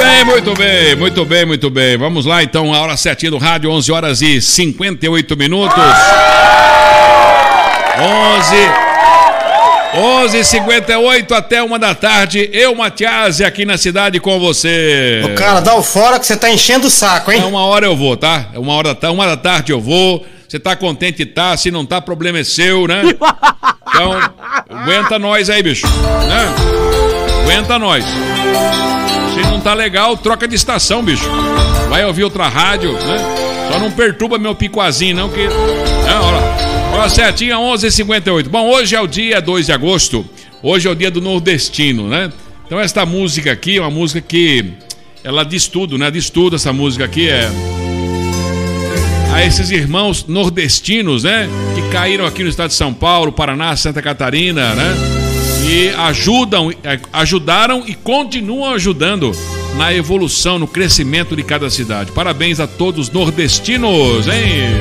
bem, muito bem, muito bem, muito bem. Vamos lá então, a hora certinha do rádio, 11 horas e 58 minutos. 11h58 até 1 da tarde. Eu, Matias, aqui na cidade com você. Ô, cara, dá o fora que você tá enchendo o saco, hein? É 1 hora eu vou, tá? É 1 da tarde eu vou. Você tá contente, tá? Se não tá, problema é seu, né? Então, aguenta nós aí, bicho, né? Aguenta nós. Se não tá legal, troca de estação, bicho. Vai ouvir outra rádio, né? Só não perturba meu picoazinho, não, que... Olha certinho, 11h58. Bom, hoje é o dia 2 de agosto. Hoje é o dia do nordestino, né? Então esta música aqui é uma música que... ela diz tudo, né? Diz tudo, essa música aqui é... a esses irmãos nordestinos, né? Que caíram aqui no estado de São Paulo, Paraná, Santa Catarina, né? E ajudaram e continuam ajudando na evolução, no crescimento de cada cidade. Parabéns a todos os nordestinos, hein?